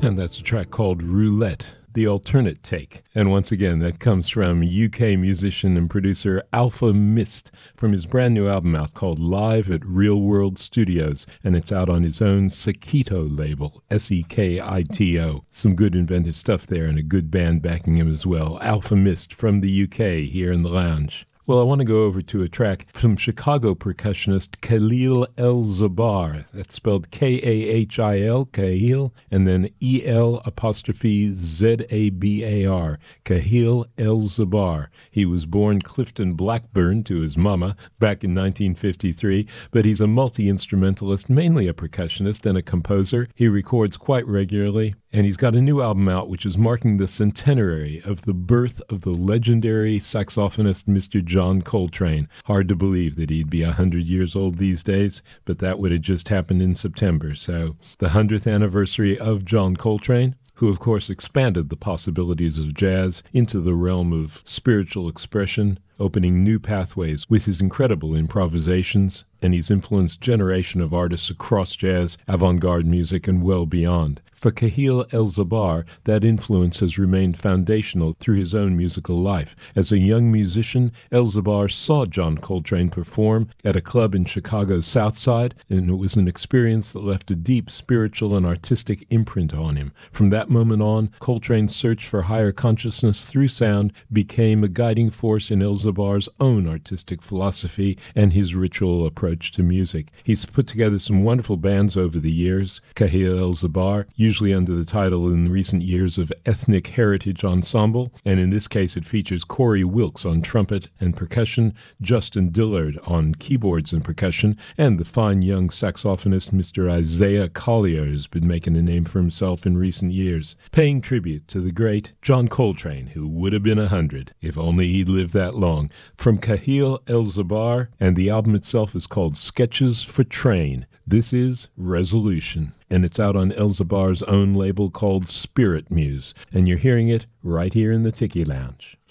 And that's a track called Roulette, the alternate take. And once again, that comes from UK musician and producer Alfa Mist from his brand new album out called Live at Real World Studios. And it's out on his own Sekito label, Sekito. Some good inventive stuff there and a good band backing him as well. Alfa Mist from the UK here in the lounge. Well, I want to go over to a track from Chicago percussionist Khalil El-Zabar. That's spelled K-A-H-I-L, Kahil, and then E-L-Z-A-B-A-R, Khalil El-Zabar. He was born Clifton Blackburn to his mama back in 1953, but he's a multi-instrumentalist, mainly a percussionist and a composer. He records quite regularly, and he's got a new album out which is marking the centenary of the birth of the legendary saxophonist Mr. John Coltrane. Hard to believe that he'd be 100 years old these days, but that would have just happened in September. So the 100th anniversary of John Coltrane, who of course expanded the possibilities of jazz into the realm of spiritual expression, opening new pathways with his incredible improvisations, and he's influenced a generation of artists across jazz, avant-garde music, and well beyond. For Khalil El-Zabar, that influence has remained foundational through his own musical life. As a young musician, El-Zabar saw John Coltrane perform at a club in Chicago's South Side, and it was an experience that left a deep spiritual and artistic imprint on him. From that moment on, Coltrane's search for higher consciousness through sound became a guiding force in El-Zabar's own artistic philosophy and his ritual approach to music. He's put together some wonderful bands over the years. Khalil El-Zabar, usually under the title in recent years of Ethnic Heritage Ensemble, and in this case it features Corey Wilkes on trumpet and percussion, Justin Dillard on keyboards and percussion, and the fine young saxophonist Mr. Isaiah Collier has been making a name for himself in recent years, paying tribute to the great John Coltrane, who would have been 100 if only he'd lived that long. From Khalil El-Zabar, and the album itself is called Sketches for Train. This is Resolution, and it's out on El-Zabar's own label called Spirit Muse, and you're hearing it right here in the Tiki Lounge.